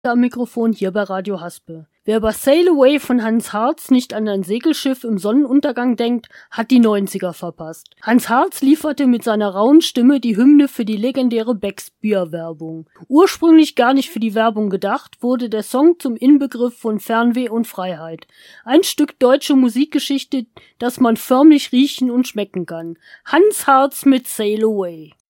am Mikrofon hier bei Radio Haspe. Wer bei Sail Away von Hans Hartz nicht an ein Segelschiff im Sonnenuntergang denkt, hat die 90er verpasst. Hans Hartz lieferte mit seiner rauen Stimme die Hymne für die legendäre Becks Bierwerbung. Ursprünglich gar nicht für die Werbung gedacht, wurde der Song zum Inbegriff von Fernweh und Freiheit. Ein Stück deutsche Musikgeschichte, das man förmlich riechen und schmecken kann. Hans Hartz mit Sail Away.